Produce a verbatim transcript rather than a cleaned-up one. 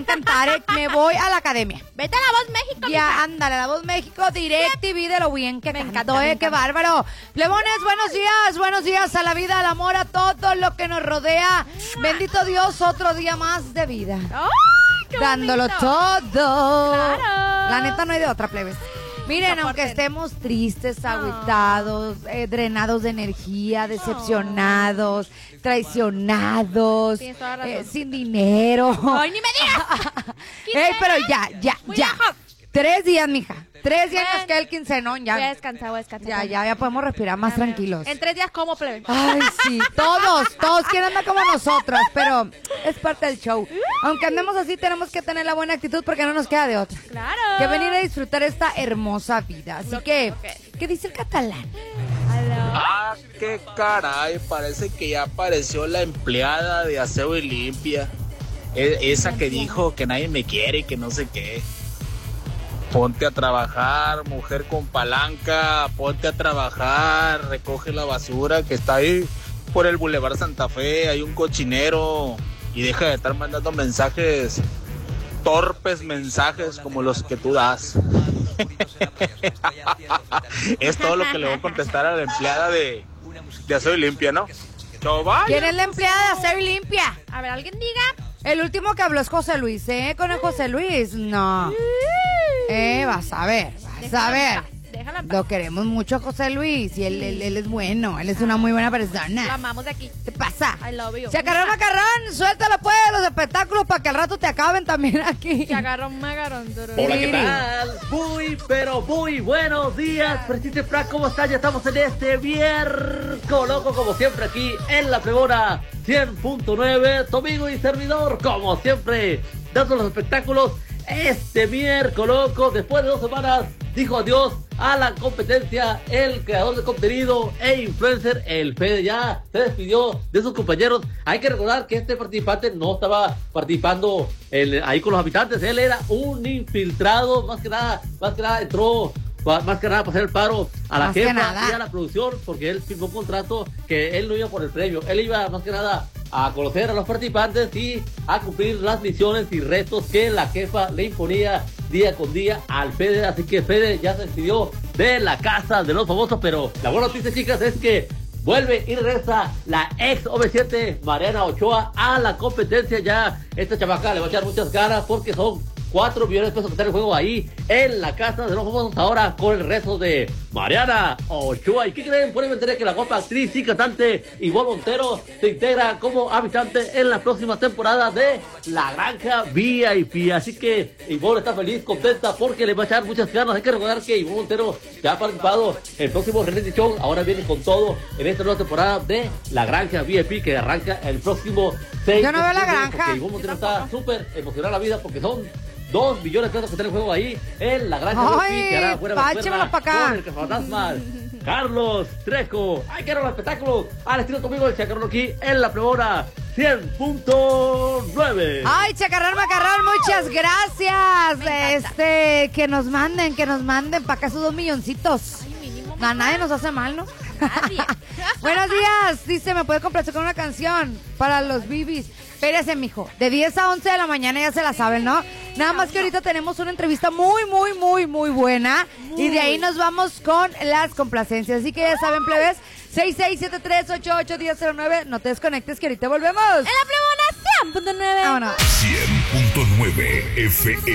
cantar, ¿eh? Me voy a la academia. Vete a La Voz México, Ya, mija. ándale, La Voz México, DirecTV, de lo bien que Me canto, encanta, me ¿eh? encanta. Qué bárbaro. Plebones, buenos días, buenos días a la vida, al amor, a todo lo que nos rodea. Bendito Dios, otro día más de vida. ¡Ay, qué Dándolo bonito! todo. Claro. La neta no hay de otra, plebes. Miren, Soporten. aunque estemos tristes, agüitados, eh, drenados de energía, decepcionados, traicionados, Tienes toda razón. eh, sin dinero. ¡Ay, ni me digas! Ey, pero ya, ya, Muy ya. lejos. Tres días, mija. Tres días Bueno. nos queda el quincenón, Voy a ya. descansar, voy a descansar. Ya, ya, ya podemos respirar más tranquilos. En tres días como plebe. Ay, sí, todos, todos quieren andar como nosotras, pero es parte del show. Aunque andemos así, tenemos que tener la buena actitud porque no nos queda de otra. Claro. Que venir a disfrutar esta hermosa vida. Así Lo que, que- lo que- ¿qué dice el catalán? Aló. Ah, qué caray, parece que ya apareció la empleada de aseo y limpia. E- esa que dijo que nadie me quiere y que no sé qué. Ponte a trabajar, mujer con palanca, ponte a trabajar, recoge la basura que está ahí por el Boulevard Santa Fe, hay un cochinero y deja de estar mandando mensajes, torpes mensajes como los que tú das. Es todo lo que le voy a contestar a la empleada de, de aseo y limpia, ¿no? Chao, bye. ¿Quién es la empleada de aseo y limpia? A ver, alguien diga. El último que habló es José Luis, ¿eh? Con el José Luis, no. Eh, vas a ver, vas a Déjala en ver. paz, déjala en paz. Lo queremos mucho a José Luis y él, él, él es bueno, él es una muy buena Lo persona. amamos de aquí. ¿Qué pasa? I love you. Se agarró Macarrón, suéltalo pues los espectáculos para que al rato te acaben también aquí. Se agarró un magarón. Hola, ¿qué tal? Muy, pero muy buenos días, Presente Frac, ¿cómo están? Ya estamos en este viernes, loco, como siempre, aquí en la Plebona cien punto nueve, tu amigo y servidor, como siempre, dando los espectáculos. Este miércoles, loco, después de dos semanas, dijo adiós a la competencia el creador de contenido e influencer, el Fede. Ya se despidió de sus compañeros. Hay que recordar que este participante no estaba participando en- ahí con los habitantes, él era un infiltrado, más que nada, más que nada entró, pa- más que nada para hacer el paro a la Más que jefa nada. y a la producción, porque él firmó un contrato que él no iba por el premio, él iba más que nada a conocer a los participantes y a cumplir las misiones y retos que la jefa le imponía día con día al Fede. Así que Fede ya se despidió de la casa de los famosos, pero la buena noticia, chicas, es que vuelve y regresa la ex O V siete Mariana Ochoa a la competencia. Ya esta chamaca le va a echar muchas ganas porque son cuatro millones de pesos que están en juego ahí en la casa de los famosos, ahora con el resto de Mariana Ochoa. ¿Y qué creen? Por ahí me enteré que la guapa actriz y cantante Ivonne Montero se integra como habitante en la próxima temporada de La Granja V I P. Así que Ivonne está feliz, contenta, porque le va a echar muchas ganas. Hay que recordar que Ivonne Montero ya ha participado en el próximo reality show, ahora viene con todo en esta nueva temporada de La Granja V I P, que arranca el próximo seis Yo no de veo La septiembre, Granja. porque Ivonne Montero está súper emocionada la vida porque son dos millones de pesos que están en juego ahí en La Granja V I P, Ay, que hará fuera páchamelo pa' acá. con el cazafantasmas Carlos Trejo. Hay que ir a los espectáculos al estilo conmigo el Chacarrón aquí en la Plebona cien punto nueve. Ay, Chacarrón Macarrón, muchas gracias. Me encanta. Este, que nos manden, que nos manden para acá esos dos milloncitos. Ay, mínimo. A nadie nos hace mal, ¿no? Nadie. Buenos días, dice, ¿me puede complacer con una canción para los bibis? Espérese, mijo, de diez a once de la mañana ya se la saben, ¿no? Nada más que ahorita tenemos una entrevista muy, muy, muy, muy buena. Y de ahí nos vamos con las complacencias. Así que ya saben, plebes, seis seis siete tres ocho ocho uno cero cero nueve. No te desconectes que ahorita volvemos. En la Plebona cien punto nueve. Vámonos. cien punto nueve F M.